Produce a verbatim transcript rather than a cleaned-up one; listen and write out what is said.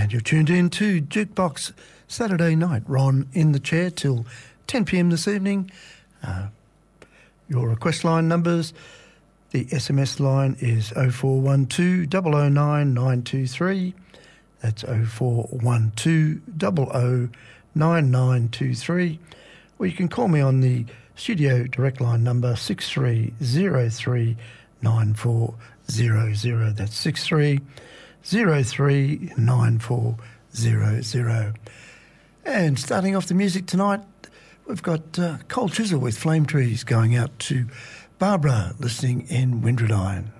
And you're tuned in to Jukebox Saturday night. Ron in the chair till ten p m this evening. Uh, your request line numbers, the S M S line is oh four one two, double oh nine, nine two three. That's oh four one two, double oh nine, nine two three. Or you can call me on the studio direct line number six three zero three nine four zero zero. That's six three zero three nine four zero zero. And starting off the music tonight, we've got uh, Cold Chisel with Flame Trees going out to Barbara listening in Windradine.